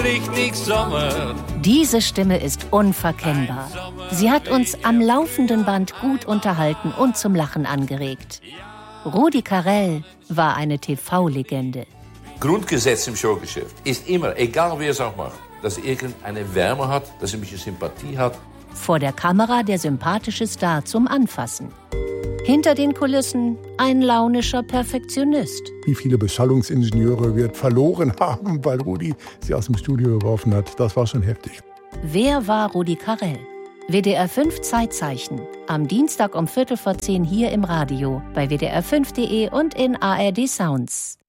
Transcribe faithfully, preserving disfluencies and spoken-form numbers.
richtig Sommer. Diese Stimme ist unverkennbar. Sie hat uns am laufenden Band gut unterhalten und zum Lachen angeregt. Rudi Carrell war eine T V-Legende. Grundgesetz im Showgeschäft ist immer, egal wer es auch macht, dass er irgendeine Wärme hat, dass er ein bisschen Sympathie hat. Vor der Kamera der sympathische Star zum Anfassen. Hinter den Kulissen ein launischer Perfektionist. Wie viele Beschallungsingenieure wir verloren haben, weil Rudi sie aus dem Studio geworfen hat. Das war schon heftig. Wer war Rudi Carrell? W D R fünf Zeitzeichen. Am Dienstag um Viertel vor zehn hier im Radio, bei W D R fünf punkt de und in A R D Sounds.